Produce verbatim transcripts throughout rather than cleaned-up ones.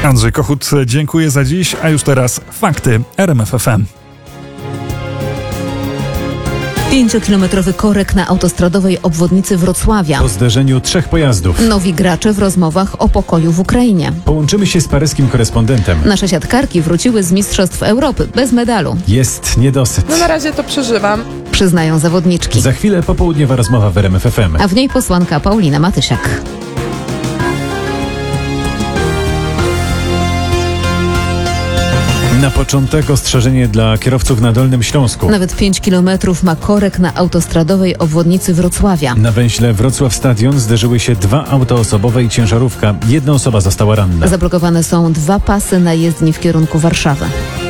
Andrzej Kochut, dziękuję za dziś, a już teraz fakty R M F F M. Pięciokilometrowy korek na autostradowej obwodnicy Wrocławia. Po zderzeniu trzech pojazdów. Nowi gracze w rozmowach o pokoju w Ukrainie. Połączymy się z paryskim korespondentem. Nasze siatkarki wróciły z Mistrzostw Europy bez medalu. Jest niedosyt. No na razie to przeżywam. Przyznają zawodniczki. Za chwilę popołudniowa rozmowa w R M F F M. A w niej posłanka Paulina Matysiak. Na początek ostrzeżenie dla kierowców na Dolnym Śląsku. Nawet pięć kilometrów ma korek na autostradowej obwodnicy Wrocławia. Na węźle Wrocław Stadion zderzyły się dwa auta osobowe i ciężarówka. Jedna osoba została ranna. Zablokowane są dwa pasy na jezdni w kierunku Warszawy.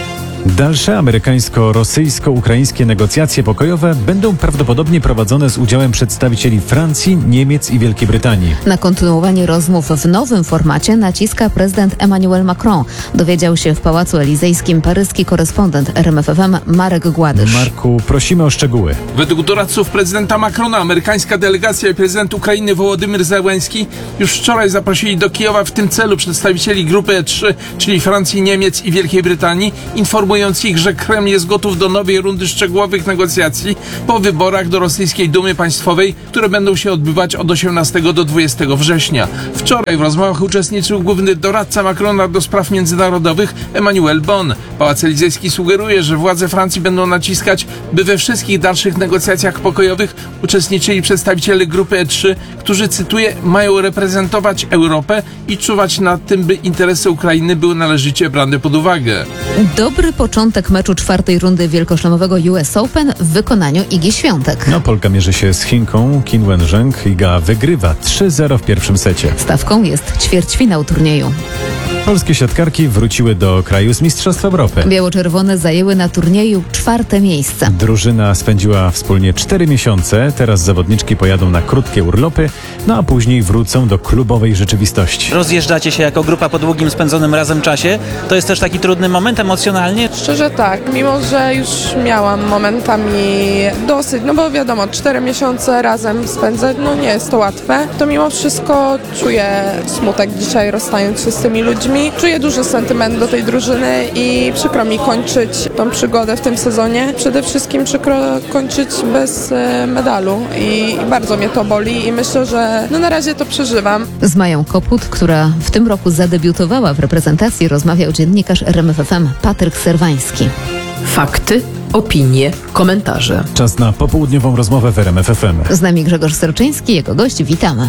Dalsze amerykańsko-rosyjsko-ukraińskie negocjacje pokojowe będą prawdopodobnie prowadzone z udziałem przedstawicieli Francji, Niemiec i Wielkiej Brytanii. Na kontynuowanie rozmów w nowym formacie naciska prezydent Emmanuel Macron. Dowiedział się w Pałacu Elizejskim paryski korespondent R M F F M Marek Gładysz. Marku, prosimy o szczegóły. Według doradców prezydenta Macrona amerykańska delegacja i prezydent Ukrainy Wołodymyr Zełenski już wczoraj zaprosili do Kijowa w tym celu przedstawicieli grupy E trzy, czyli Francji, Niemiec i Wielkiej Brytanii, informując ich, że Kreml jest gotów do nowej rundy szczegółowych negocjacji po wyborach do rosyjskiej Dumy Państwowej, które będą się odbywać od osiemnastego do dwudziestego września. Wczoraj w rozmowach uczestniczył główny doradca Macrona do spraw międzynarodowych Emmanuel Bon. Pałac Elizejski sugeruje, że władze Francji będą naciskać, by we wszystkich dalszych negocjacjach pokojowych uczestniczyli przedstawiciele grupy E trzy, którzy, cytuję, mają reprezentować Europę i czuwać nad tym, by interesy Ukrainy były należycie brane pod uwagę. Dobry początek meczu czwartej rundy wielkoszlemowego U S Open w wykonaniu Igi Świątek. No, Polka mierzy się z Chinką Qin Wencheng. Iga wygrywa trzy zero w pierwszym secie. Stawką jest ćwierćfinał turnieju. Polskie siatkarki wróciły do kraju z Mistrzostw Europy. Biało-czerwone zajęły na turnieju czwarte miejsce. Drużyna spędziła wspólnie cztery miesiące. Teraz zawodniczki pojadą na krótkie urlopy, no a później wrócą do klubowej rzeczywistości. Rozjeżdżacie się jako grupa po długim spędzonym razem czasie. To jest też taki trudny moment emocjonalnie. Szczerze tak, mimo że już miałam momentami dosyć, no bo wiadomo, cztery miesiące razem spędzać, no nie jest to łatwe, to mimo wszystko czuję smutek dzisiaj, rozstając się z tymi ludźmi. Czuję duży sentyment do tej drużyny i przykro mi kończyć tą przygodę w tym sezonie. Przede wszystkim przykro kończyć bez e, medalu i, i bardzo mnie to boli i myślę, że no na razie to przeżywam. Z Mają Koput, która w tym roku zadebiutowała w reprezentacji, rozmawiał dziennikarz R M F F M Patryk Serwański. Fakty, opinie, komentarze. Czas na popołudniową rozmowę w R M F F M. Z nami Grzegorz Serczyński, jego gość. Witamy.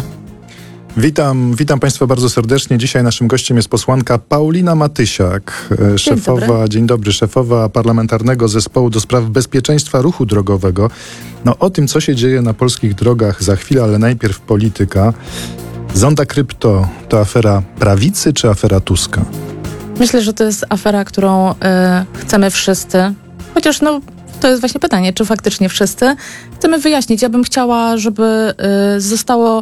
Witam, witam Państwa bardzo serdecznie. Dzisiaj naszym gościem jest posłanka Paulina Matysiak, Dzień szefowa, dobry. dzień dobry, szefowa Parlamentarnego Zespołu do Spraw Bezpieczeństwa Ruchu Drogowego. No o tym, co się dzieje na polskich drogach za chwilę, ale najpierw polityka. Zonda Krypto to afera prawicy czy afera Tuska? Myślę, że to jest afera, którą y, chcemy wszyscy, chociaż no to jest właśnie pytanie, czy faktycznie wszyscy chcemy wyjaśnić. Ja bym chciała, żeby y, zostało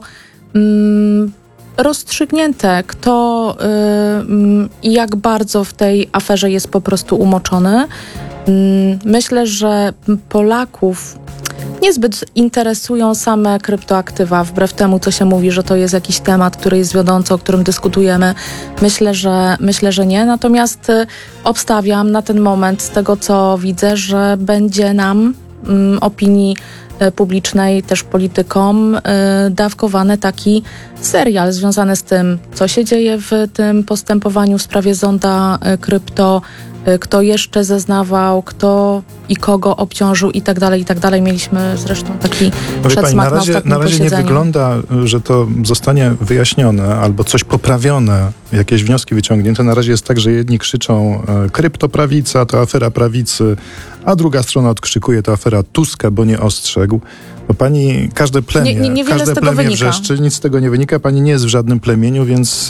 mm, rozstrzygnięte, kto i y, y, jak bardzo w tej aferze jest po prostu umoczony. Y, myślę, że Polaków niezbyt interesują same kryptoaktywa, wbrew temu, co się mówi, że to jest jakiś temat, który jest wiodący, o którym dyskutujemy. Myślę, że, myślę, że nie. Natomiast y, obstawiam na ten moment, z tego co widzę, że będzie nam, y, opinii y, publicznej, też politykom, y, dawkowany taki serial związany z tym, co się dzieje w tym postępowaniu w sprawie zonda y, krypto, kto jeszcze zeznawał, kto i kogo obciążył i tak dalej, i tak dalej. Mieliśmy zresztą taki No wie pani, na razie, na, na razie nie wygląda, że to zostanie wyjaśnione albo coś poprawione, jakieś wnioski wyciągnięte. Na razie jest tak, że jedni krzyczą e, kryptoprawica, to afera prawicy, a druga strona odkrzykuje, to afera Tuska, bo nie ostrzegł. Bo pani każde plemię, nie, nie każde z tego plemię wynika. wrzeszczy, nic z tego nie wynika. Pani nie jest w żadnym plemieniu, więc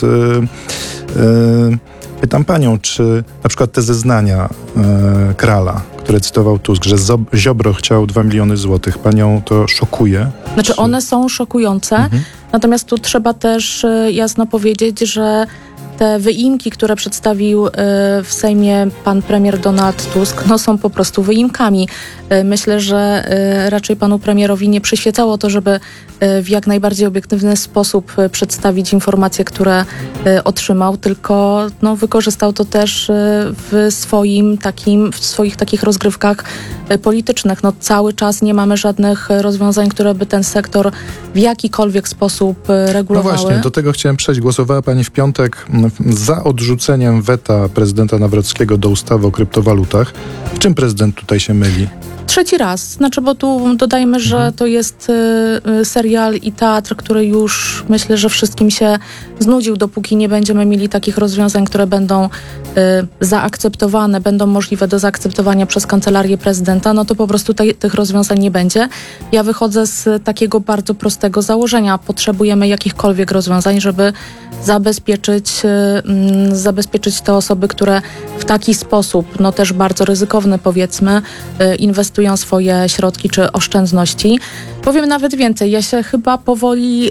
e, e, pytam panią, czy na przykład te zeznania e, Krala, które cytował Tusk, że Ziobro chciał dwa miliony złotych, panią to szokuje? Znaczy czy... one są szokujące, Mhm. natomiast tu trzeba też jasno powiedzieć, że te wyimki, które przedstawił y, w Sejmie pan premier Donald Tusk, no są po prostu wyimkami. Y, myślę, że y, raczej panu premierowi nie przyświecało to, żeby y, w jak najbardziej obiektywny sposób y, przedstawić informacje, które y, otrzymał, tylko no, wykorzystał to też y, w swoim takim, w swoich takich rozgrywkach y, politycznych. No, cały czas nie mamy żadnych rozwiązań, które by ten sektor w jakikolwiek sposób y, No regulowały. właśnie, do tego chciałem przejść. Głosowała pani w piątek za odrzuceniem weta prezydenta Nawrockiego do ustawy o kryptowalutach. W czym prezydent tutaj się myli? Trzeci raz, znaczy, bo tu dodajmy, że Mhm. to jest y, y, serial i teatr, który już myślę, że wszystkim się znudził, dopóki nie będziemy mieli takich rozwiązań, które będą y, zaakceptowane, będą możliwe do zaakceptowania przez kancelarię prezydenta, no to po prostu te, tych rozwiązań nie będzie. Ja wychodzę z takiego bardzo prostego założenia. Potrzebujemy jakichkolwiek rozwiązań, żeby zabezpieczyć, y, mm, zabezpieczyć te osoby, które w taki sposób, no też bardzo ryzykowny powiedzmy, y, inwestują swoje środki czy oszczędności. Powiem nawet więcej, ja się chyba powoli y,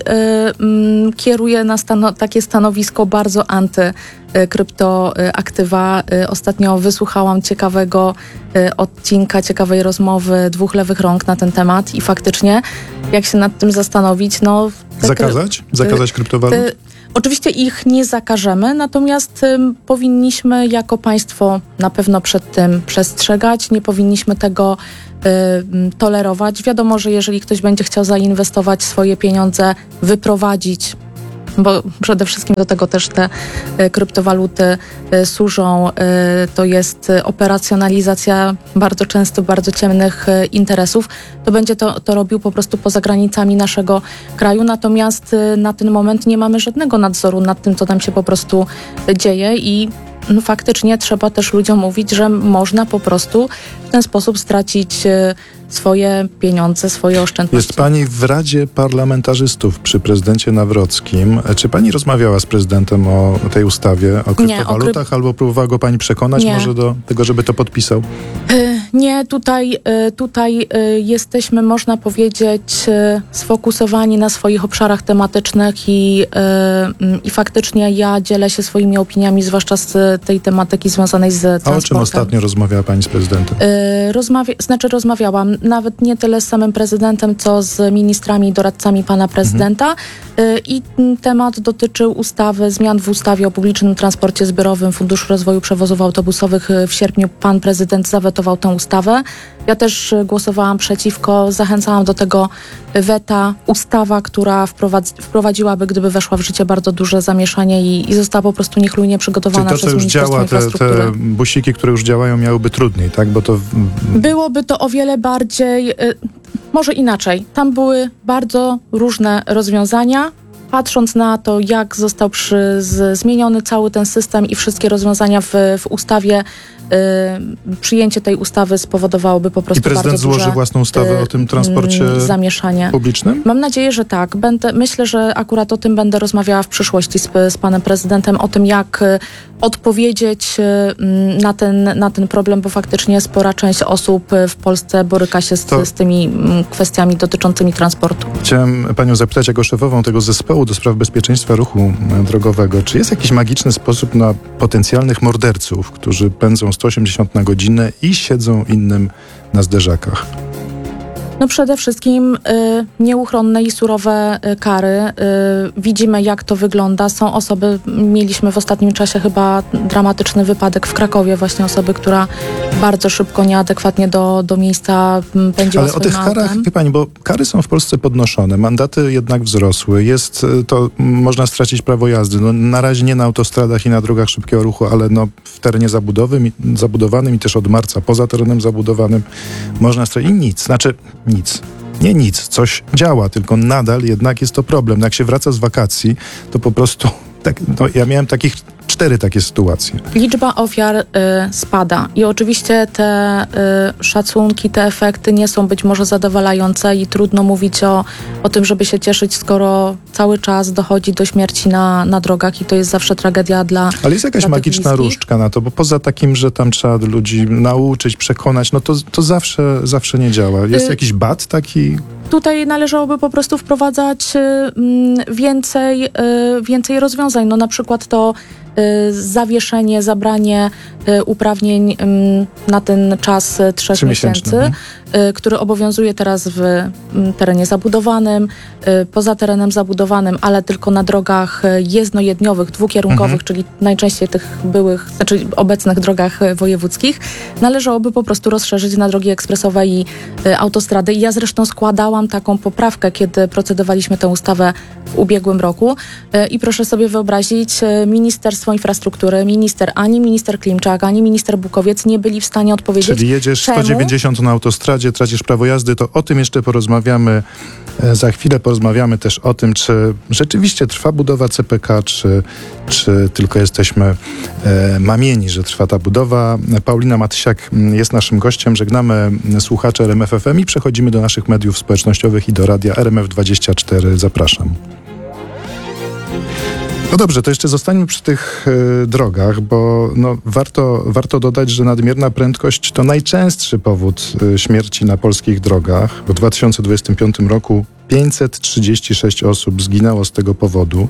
mm, kieruję na stano- takie stanowisko bardzo anty y, kryptoaktywa. Y, ostatnio wysłuchałam ciekawego y, odcinka, ciekawej rozmowy Dwóch lewych rąk na ten temat i faktycznie, jak się nad tym zastanowić, no... te kry- Zakazać? Zakazać kryptowalut? te- Oczywiście ich nie zakażemy, natomiast ym, powinniśmy jako państwo na pewno przed tym przestrzegać, nie powinniśmy tego y, ym, tolerować. Wiadomo, że jeżeli ktoś będzie chciał zainwestować swoje pieniądze, wyprowadzić, bo przede wszystkim do tego też te y, kryptowaluty y, służą, y, to jest y, operacjonalizacja bardzo często bardzo ciemnych y, interesów, to będzie to, to robił po prostu poza granicami naszego kraju, natomiast y, na ten moment nie mamy żadnego nadzoru nad tym, co tam się po prostu y, dzieje i no, faktycznie trzeba też ludziom mówić, że można po prostu w ten sposób stracić y, swoje pieniądze, swoje oszczędności. Jest pani w Radzie Parlamentarzystów przy prezydencie Nawrockim. Czy pani rozmawiała z prezydentem o tej ustawie, o kryptowalutach, kryp- albo próbowała go pani przekonać Nie. może do tego, żeby to podpisał? Y, Nie, tutaj, y, tutaj y, jesteśmy, można powiedzieć, y, sfokusowani na swoich obszarach tematycznych i, y, y, i faktycznie ja dzielę się swoimi opiniami, zwłaszcza z tej tematyki związanej z A o czym transportem. ostatnio rozmawiała pani z prezydentem? Y, Rozmawia, znaczy rozmawiałam nawet nie tyle z samym prezydentem, co z ministrami i doradcami pana prezydenta y, i mm, temat dotyczył ustawy, zmian w ustawie o publicznym transporcie zbiorowym, Funduszu Rozwoju Przewozów Autobusowych. W sierpniu pan prezydent zawetował tę ustawę. Ja też y, głosowałam przeciwko, zachęcałam do tego weta. Ustawa, która wprowadz- wprowadziłaby, gdyby weszła w życie, bardzo duże zamieszanie i, i została po prostu niechlujnie przygotowana Czyli to, co przez już Ministerstwo działa, te, Infrastruktury. te busiki, które już działają, miałyby trudniej, tak? Bo to... Byłoby to o wiele bardziej, y, może inaczej. Tam były bardzo różne rozwiązania. Patrząc na to, jak został przy, z, zmieniony cały ten system i wszystkie rozwiązania w, w ustawie, y, przyjęcie tej ustawy spowodowałoby po prostu I prezydent bardzo złoży duże, własną ustawę y, o tym transporcie y, zamieszanie. publicznym? Mam nadzieję, że tak. Będę, myślę, że akurat o tym będę rozmawiała w przyszłości z, z panem prezydentem, o tym, jak y, odpowiedzieć y, na, ten, na ten problem, bo faktycznie spora część osób y, w Polsce boryka się z, To- z tymi y, kwestiami dotyczącymi transportu. Chciałem panią zapytać jako szefową tego zespołu do spraw bezpieczeństwa ruchu e, drogowego, czy jest jakiś magiczny sposób na potencjalnych morderców, którzy pędzą sto osiemdziesiąt na godzinę i siedzą innym na zderzakach? No przede wszystkim y, nieuchronne i surowe y, kary. Y, widzimy, jak to wygląda. Są osoby, mieliśmy w ostatnim czasie chyba dramatyczny wypadek w Krakowie, właśnie osoby, która bardzo szybko, nieadekwatnie do, do miejsca m, pędziła Ale o swoim tych autem. karach, wie pani, bo kary są w Polsce podnoszone, mandaty jednak wzrosły, jest e, to, m, można stracić prawo jazdy. No, na razie nie na autostradach i na drogach szybkiego ruchu, ale no, w terenie zabudowym, i- zabudowanym i też od marca poza terenem zabudowanym można stracić i nic, znaczy nic. Nie nic, coś działa, tylko nadal jednak jest to problem. No, jak się wraca z wakacji, to po prostu, tak, no, ja miałem takich cztery takie sytuacje. Liczba ofiar y, spada i oczywiście te y, szacunki, te efekty nie są być może zadowalające i trudno mówić o, o tym, żeby się cieszyć, skoro cały czas dochodzi do śmierci na, na drogach i to jest zawsze tragedia dla Ale jest jakaś dla tych magiczna bliskich. różdżka na to, bo poza takim, że tam trzeba ludzi nauczyć, przekonać, no to, to zawsze, zawsze nie działa. Jest Y- jakiś bat taki? tutaj należałoby po prostu wprowadzać y, więcej, y, więcej rozwiązań. No na przykład to y, zawieszenie, zabranie y, uprawnień y, na ten czas trzech miesięcy, y, który obowiązuje teraz w y, terenie zabudowanym, y, poza terenem zabudowanym, ale tylko na drogach jednojedniowych, dwukierunkowych, mhm. czyli najczęściej tych byłych, znaczy obecnych drogach wojewódzkich, należałoby po prostu rozszerzyć na drogi ekspresowe i y, autostrady. I ja zresztą składałam taką poprawkę, kiedy procedowaliśmy tę ustawę w ubiegłym roku. Y, I proszę sobie wyobrazić, y, Ministerstwo Infrastruktury, minister, ani minister Klimczak, ani minister Bukowiec nie byli w stanie odpowiedzieć. Czyli jedziesz czemu? sto dziewięćdziesiąt na autostradzie, tracisz prawo jazdy, to o tym jeszcze porozmawiamy. E, za chwilę porozmawiamy też o tym, czy rzeczywiście trwa budowa C P K, czy, czy tylko jesteśmy e, mamieni, że trwa ta budowa. Paulina Matysiak jest naszym gościem. Żegnamy słuchacze R M F F M i przechodzimy do naszych mediów społecznościowych i do radia R M F dwadzieścia cztery. Zapraszam. No dobrze, to jeszcze zostańmy przy tych y, drogach, bo no, warto, warto dodać, że nadmierna prędkość to najczęstszy powód y, śmierci na polskich drogach. W dwa tysiące dwudziestym piątym roku pięćset trzydzieści sześć osób zginęło z tego powodu.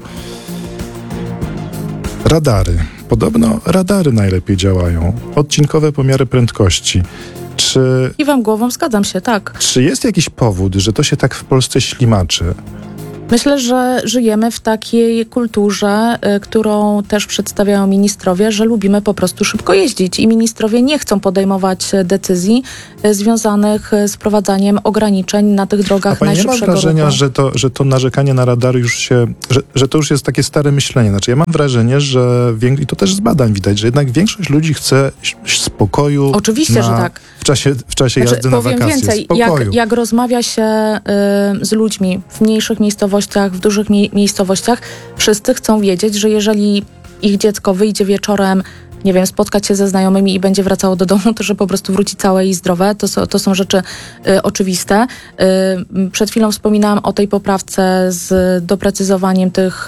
Radary. Podobno radary najlepiej działają. Odcinkowe pomiary prędkości. Czy, Kiwam głową, zgadzam się, tak. czy jest jakiś powód, że to się tak w Polsce ślimaczy? Myślę, że żyjemy w takiej kulturze, y, którą też przedstawiają ministrowie, że lubimy po prostu szybko jeździć i ministrowie nie chcą podejmować decyzji y, związanych z wprowadzaniem ograniczeń na tych drogach A pani nie ma najszybszego wrażenia, ruchu. że to, że to narzekanie na radary już się, że, że to już jest takie stare myślenie? Znaczy ja mam wrażenie, że wiek- i to też z badań widać, że jednak większość ludzi chce ś- spokoju. Oczywiście, na, że tak. W czasie, w czasie Znaczy, jazdy na powiem wakacje. więcej, spokoju. jak, jak rozmawia się y, z ludźmi w mniejszych miejscowościach, w dużych mi- miejscowościach, wszyscy chcą wiedzieć, że jeżeli ich dziecko wyjdzie wieczorem, nie wiem, spotkać się ze znajomymi i będzie wracało do domu, to że po prostu wróci całe i zdrowe. To, są, to są rzeczy y, oczywiste. Y, przed chwilą wspominałam o tej poprawce z doprecyzowaniem tych y,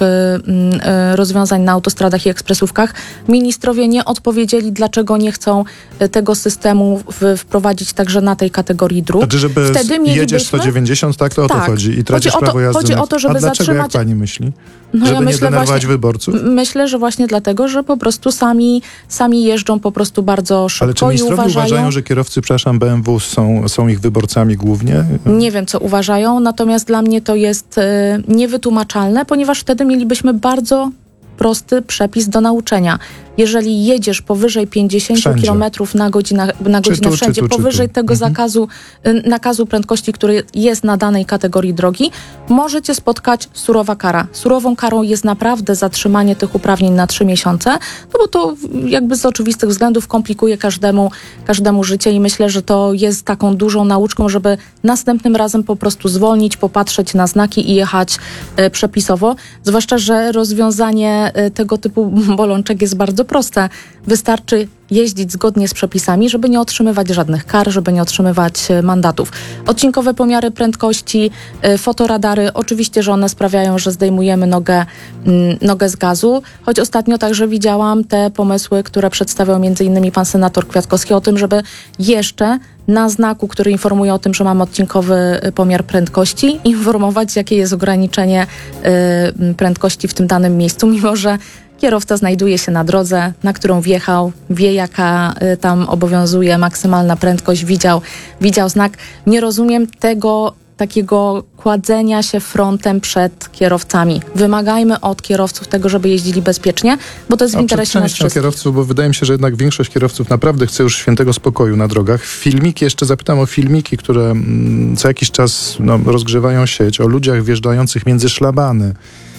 y, rozwiązań na autostradach i ekspresówkach. Ministrowie nie odpowiedzieli, dlaczego nie chcą y, tego systemu w, wprowadzić także na tej kategorii dróg. Znaczy, żeby Wtedy jedziesz mielibyśmy... sto dziewięćdziesiąt, tak? To o to Tak. chodzi. I tracisz Chodzi o to- prawo jazdy. chodzi na... o to, żeby A dlaczego, zatrzymać- jak pani myśli? No, Żeby ja nie myślę denerwować właśnie- wyborców? M- Myślę, że właśnie dlatego, że po prostu sami, sami jeżdżą po prostu bardzo szybko Ale czy i ministrowie uważają... uważają, że kierowcy, przepraszam, B M W są, są ich wyborcami głównie? Nie wiem, co uważają, natomiast dla mnie to jest e, niewytłumaczalne, ponieważ wtedy mielibyśmy bardzo prosty przepis do nauczenia. Jeżeli jedziesz powyżej pięćdziesiąt Wszędzie. kilometrów na godzinę, na godzinę tu, czy wszędzie, tu, czy powyżej tu. tego Mhm. zakazu, y, nakazu prędkości, który jest na danej kategorii drogi, możecie spotkać surowa kara. Surową karą jest naprawdę zatrzymanie tych uprawnień na trzy miesiące, no bo to jakby z oczywistych względów komplikuje każdemu, każdemu życie i myślę, że to jest taką dużą nauczką, żeby następnym razem po prostu zwolnić, popatrzeć na znaki i jechać y, przepisowo. Zwłaszcza, że rozwiązanie y, tego typu bolączek jest bardzo proste. Wystarczy jeździć zgodnie z przepisami, żeby nie otrzymywać żadnych kar, żeby nie otrzymywać e, mandatów. Odcinkowe pomiary prędkości, e, fotoradary, oczywiście, że one sprawiają, że zdejmujemy nogę, mm, nogę z gazu, choć ostatnio także widziałam te pomysły, które przedstawiał między innymi pan senator Kwiatkowski o tym, żeby jeszcze na znaku, który informuje o tym, że mamy odcinkowy e, pomiar prędkości, informować, jakie jest ograniczenie e, prędkości w tym danym miejscu, mimo że kierowca znajduje się na drodze, na którą wjechał, wie jaka y, tam obowiązuje maksymalna prędkość, widział, widział znak. Nie rozumiem tego takiego kładzenia się frontem przed kierowcami. Wymagajmy od kierowców tego, żeby jeździli bezpiecznie, bo to jest w A przed interesie nas częścią wszystkich. kierowców, bo wydaje mi się, że jednak większość kierowców naprawdę chce już świętego spokoju na drogach. Filmiki, jeszcze zapytam o filmiki, które mm, co jakiś czas no, rozgrzewają sieć, o ludziach wjeżdżających między szlabany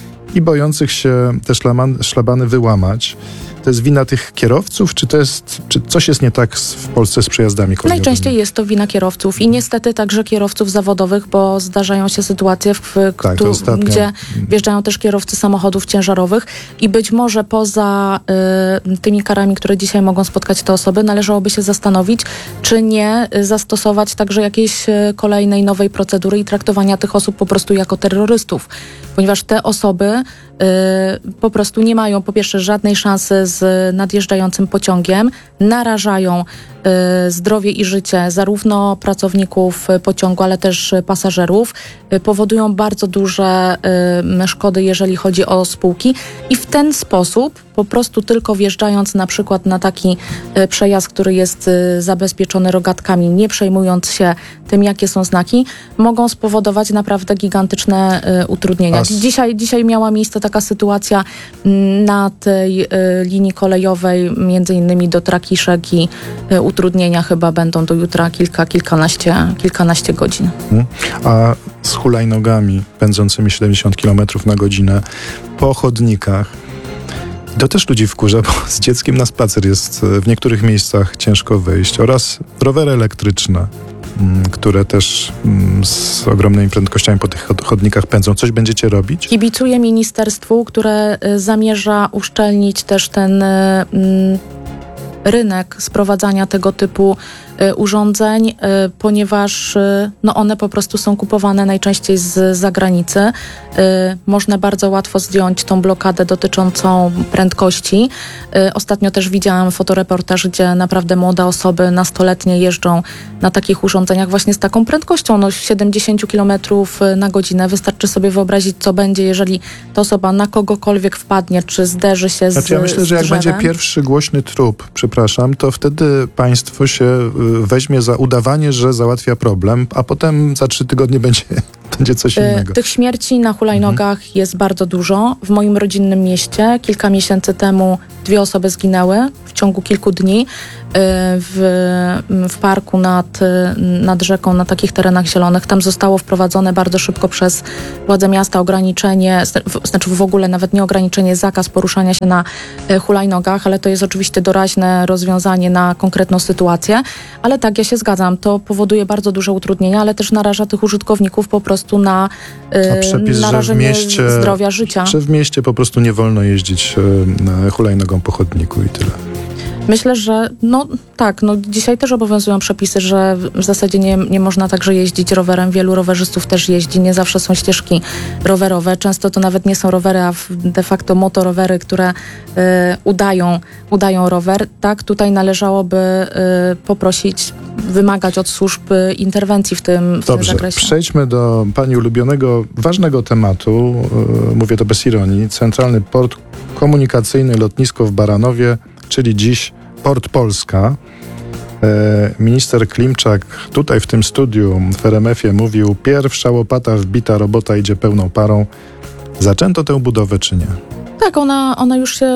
i bojących się te szlaban, szlabany wyłamać. To jest wina tych kierowców, czy to jest, czy coś jest nie tak z, w Polsce z przejazdami kolejowymi? Najczęściej jest to wina kierowców i niestety także kierowców zawodowych, bo zdarzają się sytuacje, w, Tak, tu, to ostatnio. gdzie wjeżdżają też kierowcy samochodów ciężarowych i być może poza y, tymi karami, które dzisiaj mogą spotkać te osoby, należałoby się zastanowić, czy nie y, zastosować także jakiejś y, kolejnej nowej procedury i traktowania tych osób po prostu jako terrorystów, ponieważ te osoby y, po prostu nie mają po pierwsze żadnej szansy z z nadjeżdżającym pociągiem, narażają y, zdrowie i życie zarówno pracowników pociągu, ale też pasażerów, y, powodują bardzo duże y, szkody, jeżeli chodzi o spółki i w ten sposób po prostu tylko wjeżdżając na przykład na taki y, przejazd, który jest y, zabezpieczony rogatkami, nie przejmując się tym, jakie są znaki, mogą spowodować naprawdę gigantyczne y, utrudnienia. As- Dzisiaj, dzisiaj miała miejsce taka sytuacja mm, na tej y, linii kolejowej, między innymi do Trakiszek i y, utrudnienia chyba będą do jutra kilka, kilkanaście, kilkanaście godzin. A z hulajnogami pędzącymi siedemdziesiąt kilometrów na godzinę po chodnikach, to też ludzi wkurza, bo z dzieckiem na spacer jest w niektórych miejscach ciężko wyjść. Oraz rowery elektryczne, mm, które też mm, z ogromnymi prędkościami po tych chod- chodnikach pędzą. Coś będziecie robić? Kibicuję ministerstwu, które y, zamierza uszczelnić też ten y, mm, rynek sprowadzania tego typu y, urządzeń, y, ponieważ y, no one po prostu są kupowane najczęściej z zagranicy. Y, można bardzo łatwo zdjąć tą blokadę dotyczącą prędkości. Y, ostatnio też widziałam fotoreportaż, gdzie naprawdę młode osoby nastoletnie jeżdżą na takich urządzeniach właśnie z taką prędkością, no siedemdziesiąt kilometrów na godzinę. Wystarczy sobie wyobrazić, co będzie, jeżeli ta osoba na kogokolwiek wpadnie, czy zderzy się z Znaczy ja myślę, że jak drzewem. będzie pierwszy głośny trup, przepraszam, to wtedy państwo się y, weźmie za udawanie, że załatwia problem, a potem za trzy tygodnie będzie, będzie coś innego. Tych śmierci na hulajnogach mhm. jest bardzo dużo. W moim rodzinnym mieście kilka miesięcy temu dwie osoby zginęły w ciągu kilku dni w, w parku nad, nad rzeką, na takich terenach zielonych. Tam zostało wprowadzone bardzo szybko przez władze miasta ograniczenie, znaczy w ogóle nawet nie ograniczenie, zakaz poruszania się na hulajnogach, ale to jest oczywiście doraźne rozwiązanie na konkretną sytuację. Ale tak, ja się zgadzam, to powoduje bardzo duże utrudnienia, ale też naraża tych użytkowników po prostu na przepis, narażenie że w mieście, zdrowia, życia. Że w mieście po prostu nie wolno jeździć hulajnogą po chodniku i tyle. Myślę, że no tak, no dzisiaj też obowiązują przepisy, że w zasadzie nie, nie można także jeździć rowerem. Wielu rowerzystów też jeździ, nie zawsze są ścieżki rowerowe. Często to nawet nie są rowery, a de facto motorowery, które y, udają, udają rower. Tak, tutaj należałoby y, poprosić, wymagać od służb y, interwencji w tym, w Dobrze, tym zakresie. Przejdźmy do pani ulubionego, ważnego tematu. Y, mówię to bez ironii. Centralny Port Komunikacyjny, lotnisko w Baranowie, czyli dziś Port Polska. E, minister Klimczak tutaj w tym studiu w R M F-ie mówił: pierwsza łopata wbita, robota idzie pełną parą. Zaczęto tę budowę czy nie? Tak, ona, ona już się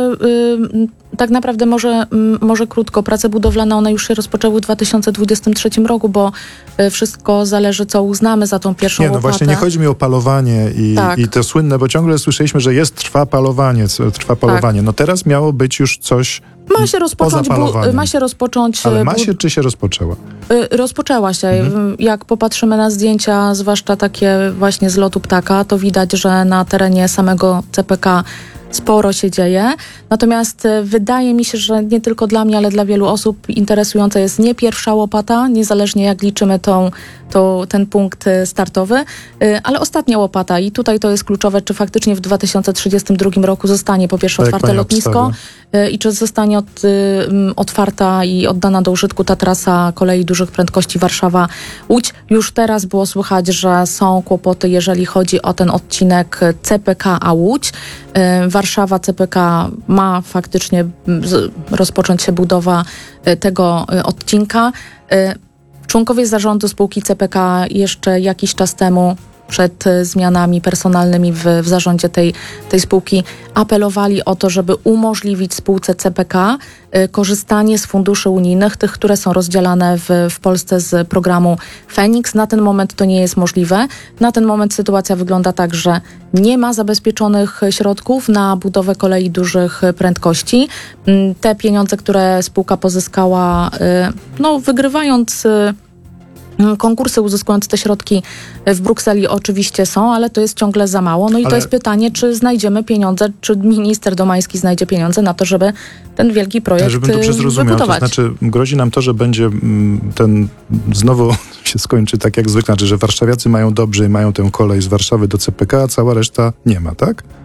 y, tak naprawdę może, y, może krótko. Prace budowlane, one już się rozpoczęły w dwa tysiące dwudziestym trzecim roku, bo y, wszystko zależy, co uznamy za tą pierwszą Nie, no łopatę. właśnie nie chodzi mi o palowanie i, tak. i to słynne, bo ciągle słyszeliśmy, że jest, trwa palowanie, trwa palowanie. Tak. No teraz miało być już coś ma się rozpocząć, poza palowaniem. Bu- ma się rozpocząć... Ale ma bu- się, czy się rozpoczęła? Y, rozpoczęła się. Mhm. Jak popatrzymy na zdjęcia, zwłaszcza takie właśnie z lotu ptaka, to widać, że na terenie samego C P K sporo się dzieje. Natomiast y, wydaje mi się, że nie tylko dla mnie, ale dla wielu osób interesująca jest nie pierwsza łopata, niezależnie jak liczymy tą, tą, ten punkt y, startowy, y, ale ostatnia łopata. I tutaj to jest kluczowe, czy faktycznie w dwa tysiące trzydziestym drugim roku zostanie po pierwsze otwarte lotnisko y, i czy zostanie od, y, otwarta i oddana do użytku ta trasa kolei dużych prędkości Warszawa-Łódź. Już teraz było słychać, że są kłopoty, jeżeli chodzi o ten odcinek C P K a Łódź. Y, Warszawa C P K ma faktycznie z, rozpocząć się budowa y, tego y, odcinka. Y, członkowie zarządu spółki C P K jeszcze jakiś czas temu przed y, zmianami personalnymi w, w zarządzie tej, tej spółki apelowali o to, żeby umożliwić spółce C P K y, korzystanie z funduszy unijnych, tych, które są rozdzielane w, w Polsce z programu Feniks. Na ten moment to nie jest możliwe. Na ten moment sytuacja wygląda tak, że nie ma zabezpieczonych środków na budowę kolei dużych prędkości. Y, te pieniądze, które spółka pozyskała, y, no wygrywając... Y, konkursy, uzyskując te środki w Brukseli oczywiście są, ale to jest ciągle za mało. No i ale... to jest pytanie, czy znajdziemy pieniądze, czy minister Domański znajdzie pieniądze na to, żeby ten wielki projekt Żebym dobrze zrozumiał, wybudować. To znaczy grozi nam to, że będzie ten znowu się skończy tak jak zwykle, znaczy, że warszawiacy mają dobrze i mają tę kolej z Warszawy do C P K, a cała reszta nie ma, tak?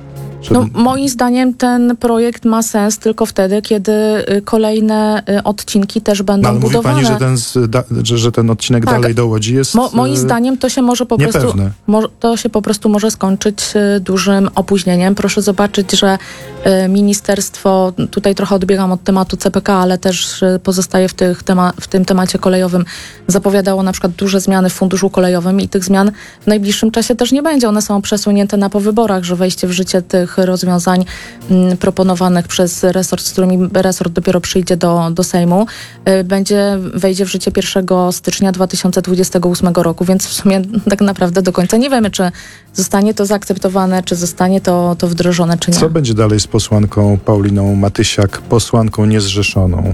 Czy... No, moim zdaniem ten projekt ma sens tylko wtedy, kiedy y, kolejne y, odcinki też będą no, ale mówi budowane. pani, że ten, z, da, że, że ten odcinek Tak. dalej do Łodzi jest Mo, moim y, zdaniem to się może po prostu niepewne. mo, to się po prostu może skończyć y, dużym opóźnieniem. Proszę zobaczyć, że y, ministerstwo, tutaj trochę odbiegam od tematu C P K, ale też y, pozostaje w, tych tema, w tym temacie kolejowym, zapowiadało na przykład duże zmiany w funduszu kolejowym i tych zmian w najbliższym czasie też nie będzie. One są przesunięte na po wyborach, że wejście w życie tych rozwiązań m, proponowanych przez resort, z którymi resort dopiero przyjdzie do, do Sejmu, y, będzie, wejdzie w życie pierwszego stycznia dwa tysiące dwudziestego ósmego roku, więc w sumie tak naprawdę do końca nie wiemy, czy zostanie to zaakceptowane, czy zostanie to, to wdrożone, czy nie. Co będzie dalej z posłanką Pauliną Matysiak, posłanką niezrzeszoną?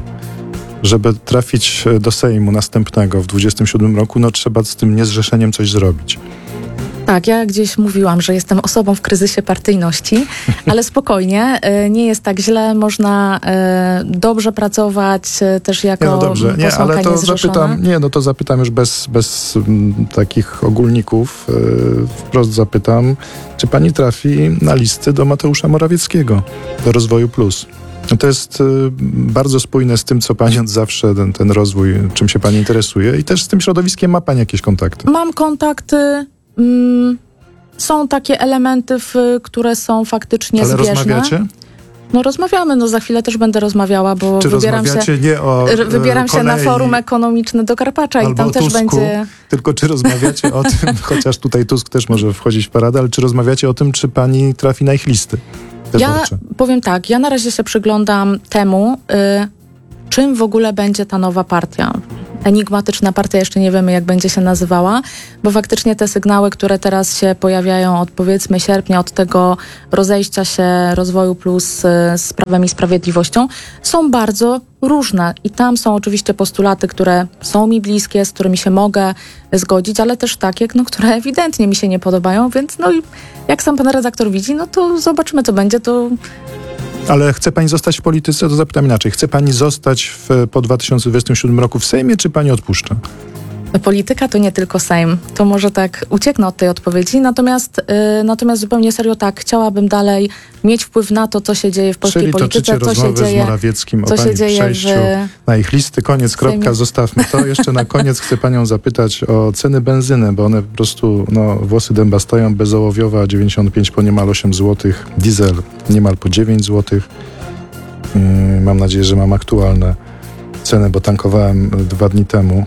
Żeby trafić do Sejmu następnego w dwudziestym siódmym roku, no trzeba z tym niezrzeszeniem coś zrobić. Tak, ja gdzieś mówiłam, że jestem osobą w kryzysie partyjności, ale spokojnie, y, nie jest tak źle, można y, dobrze pracować y, też jako Nie, no dobrze, nie, posłanka ale to niezrzeszona. zapytam, nie, no to zapytam już bez, bez m, takich ogólników, yy, wprost zapytam, czy pani trafi na listy do Mateusza Morawieckiego, do Rozwoju Plus? No to jest y, bardzo spójne z tym, co pani od zawsze, ten, ten rozwój, czym się pani interesuje i też z tym środowiskiem ma pani jakieś kontakty. Mam kontakty, mm, są takie elementy, w, które są faktycznie Ale zbieżne. rozmawiacie? No rozmawiamy, no za chwilę też będę rozmawiała, bo Czy wybieram się, rozmawiacie nie o r- wybieram e, się na kolei, forum ekonomiczne do Karpacza i albo tam o też Tusku, będzie... tylko czy rozmawiacie o tym, chociaż tutaj Tusk też może wchodzić w paradę, ale czy rozmawiacie o tym, czy pani trafi na ich listy Ja wyborcze? powiem tak, ja na razie się przyglądam temu, y, czym w ogóle będzie ta nowa partia. Enigmatyczna partia, jeszcze nie wiemy, jak będzie się nazywała, bo faktycznie te sygnały, które teraz się pojawiają od powiedzmy sierpnia, od tego rozejścia się Rozwoju Plus y, z Prawem i Sprawiedliwością, są bardzo różne. I tam są oczywiście postulaty, które są mi bliskie, z którymi się mogę zgodzić, ale też takie, no, które ewidentnie mi się nie podobają, więc no i jak sam pan redaktor widzi, no to zobaczymy, co będzie, to... Ale chce pani zostać w polityce? To zapytam inaczej. Chce pani zostać w, po dwa tysiące dwudziestym siódmym roku w Sejmie, czy pani odpuszcza? Polityka to nie tylko Sejm. To może tak ucieknę od tej odpowiedzi, natomiast, yy, natomiast zupełnie serio tak, chciałabym dalej mieć wpływ na to, co się dzieje w polskiej Czyli polityce, toczycie co się rozmowy dzieje, z Morawieckim o co się pani dzieje przejściu w... na ich listy. Koniec, kropka, Sejmie. zostawmy to. Jeszcze na koniec chcę panią zapytać o ceny benzyny, bo one po prostu, no, włosy dęba stają. Bezołowiowa dziewięćdziesiąt pięć po niemal osiem złotych, diesel niemal po dziewięć złotych. Yy, mam nadzieję, że mam aktualne ceny, bo tankowałem dwa dni temu.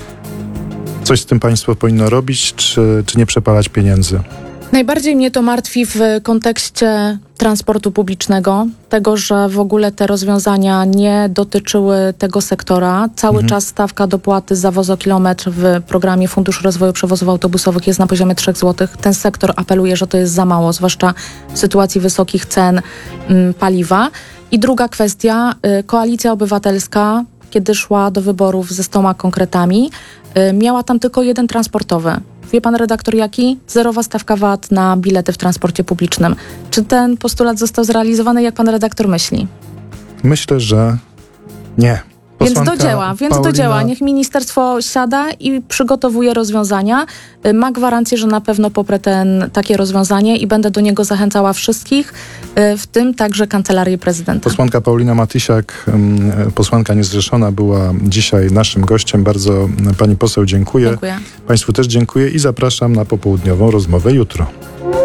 Coś z tym państwo powinno robić, czy, czy nie przepalać pieniędzy? Najbardziej mnie to martwi w kontekście transportu publicznego, tego, że w ogóle te rozwiązania nie dotyczyły tego sektora. Cały Mhm. czas stawka dopłaty za wozokilometr w programie Funduszu Rozwoju Przewozów Autobusowych jest na poziomie trzy złote. Ten sektor apeluje, że to jest za mało, zwłaszcza w sytuacji wysokich cen mm, paliwa. I druga kwestia, y, Koalicja Obywatelska, kiedy szła do wyborów ze stoma konkretami, y, miała tam tylko jeden transportowy. Wie pan redaktor jaki? Zerowa stawka V A T na bilety w transporcie publicznym. Czy ten postulat został zrealizowany, jak pan redaktor myśli? Myślę, że nie. Więc Posłanka do dzieła, więc Paulina... do dzieła. Niech ministerstwo siada i przygotowuje rozwiązania. Y, Ma gwarancję, że na pewno poprę ten, takie rozwiązanie i będę do niego zachęcała wszystkich, y, w tym także Kancelarię Prezydenta. Posłanka Paulina Matysiak, ym, posłanka niezrzeszona, była dzisiaj naszym gościem. Bardzo pani poseł dziękuję. Dziękuję. Państwu też dziękuję i zapraszam na popołudniową rozmowę jutro.